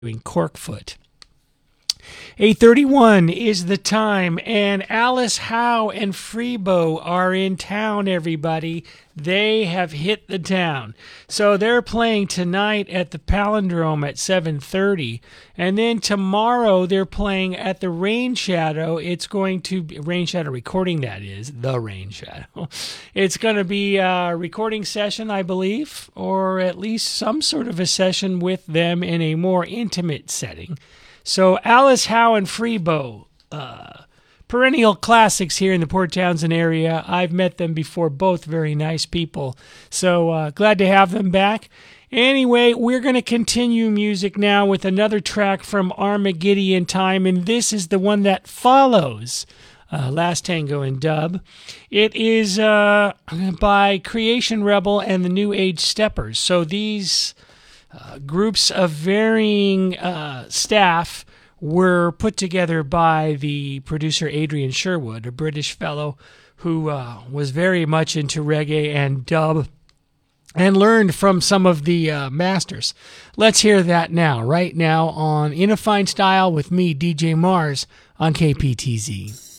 doing Corkfoot. 8:31 is the time, and Alice Howe and Freebo are in town, everybody. They have hit the town. So they're playing tonight at the Palindrome at 7:30, and then tomorrow they're playing at the Rain Shadow. It's going to be Rain Shadow recording, that is, the Rain Shadow. It's going to be a recording session, I believe, or at least some sort of a session with them in a more intimate setting. So Alice Howe and Freebo, perennial classics here in the Port Townsend area. I've met them before, both very nice people. So glad to have them back. Anyway, we're going to continue music now with another track from Armageddon Time, and this is the one that follows Last Tango in Dub. It is by Creation Rebel and the New Age Steppers. So these groups of varying staff were put together by the producer Adrian Sherwood, a British fellow who was very much into reggae and dub and learned from some of the masters. Let's hear that now, right now on In a Fine Style with me, DJ Mars, on KPTZ.